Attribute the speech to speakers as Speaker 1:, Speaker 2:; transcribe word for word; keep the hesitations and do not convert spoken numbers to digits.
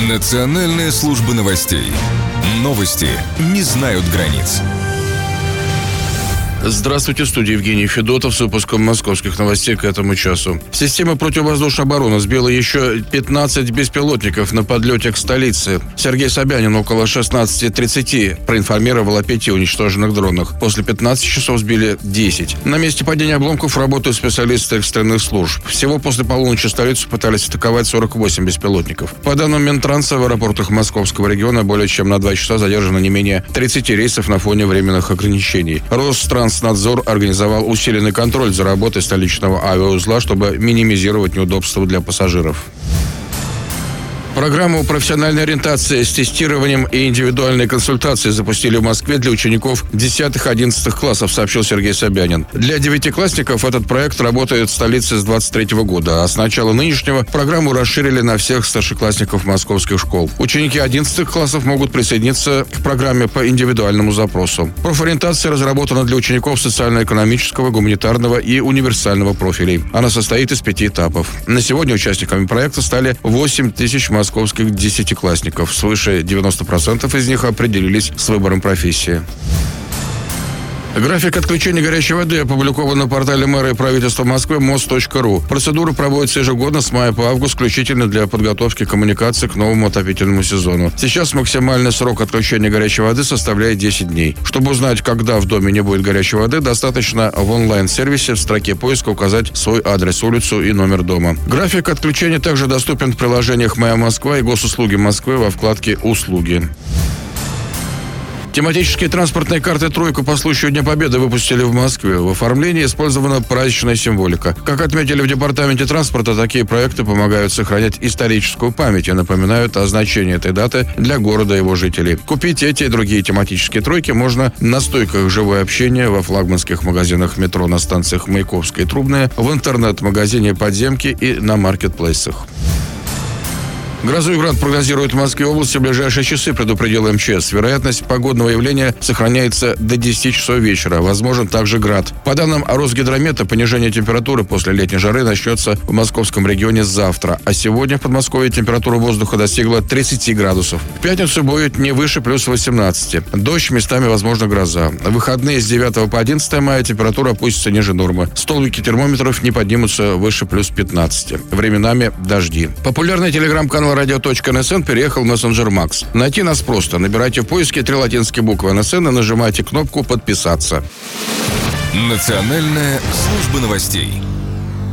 Speaker 1: Национальная служба новостей. Новости не знают границ.
Speaker 2: Здравствуйте, в студии Евгений Федотов с выпуском московских новостей к этому часу. Система противовоздушной обороны сбила еще пятнадцать беспилотников на подлете к столице. Сергей Собянин около шестнадцати тридцати проинформировал о пяти уничтоженных дронах. После пятнадцати часов сбили десять. На месте падения обломков работают специалисты экстренных служб. Всего после полуночи столицу пытались атаковать сорок восемь беспилотников. По данным Минтранса, в аэропортах Московского региона более чем на два часа задержано не менее тридцати рейсов на фоне временных ограничений. Ространс Надзор организовал усиленный контроль за работой столичного авиаузла, чтобы минимизировать неудобства для пассажиров. Программу профессиональной ориентации с тестированием и индивидуальной консультацией запустили в Москве для учеников десятых-одиннадцатых классов, сообщил Сергей Собянин. Для девятиклассников этот проект работает в столице с двадцать третьего года, а с начала нынешнего программу расширили на всех старшеклассников московских школ. Ученики одиннадцатых классов могут присоединиться к программе по индивидуальному запросу. Профориентация разработана для учеников социально-экономического, гуманитарного и универсального профилей. Она состоит из пяти этапов. На сегодня участниками проекта стали восемь тысяч московских московских десятиклассников. Свыше девяноста процентов из них определились с выбором профессии. График отключения горячей воды опубликован на портале мэра и правительства Москвы мос точка ру. Процедура проводится ежегодно с мая по август, исключительно для подготовки коммуникаций к новому отопительному сезону. Сейчас максимальный срок отключения горячей воды составляет десять дней. Чтобы узнать, когда в доме не будет горячей воды, достаточно в онлайн-сервисе в строке поиска указать свой адрес, улицу и номер дома. График отключения также доступен в приложениях «Моя Москва» и «Госуслуги Москвы» во вкладке «Услуги». Тематические транспортные карты «Тройку» по случаю Дня Победы выпустили в Москве. В оформлении использована праздничная символика. Как отметили в департаменте транспорта, такие проекты помогают сохранять историческую память и напоминают о значении этой даты для города и его жителей. Купить эти и другие тематические «Тройки» можно на стойках «Живое общение», во флагманских магазинах метро на станциях Маяковская и Трубная, в интернет-магазине «Подземки» и на маркетплейсах. Грозу и град прогнозируют в Москве и области в ближайшие часы, предупредил эм че эс. Вероятность погодного явления сохраняется до десяти часов вечера. Возможен также град. По данным Росгидромета, понижение температуры после летней жары начнется в московском регионе завтра. А сегодня в Подмосковье температура воздуха достигла тридцати градусов. В пятницу будет не выше плюс восемнадцати. Дождь, местами возможна гроза. В выходные с девятого по одиннадцатое мая температура опустится ниже нормы. Столбики термометров не поднимутся выше плюс пятнадцати. Временами дожди. Популярный телеграм-канал радио точка эн эс эн переехал в мессенджер Макс. Найти нас просто. Набирайте в поиске три латинские буквы эн эс эн и нажимайте кнопку «Подписаться».
Speaker 1: Национальная служба новостей.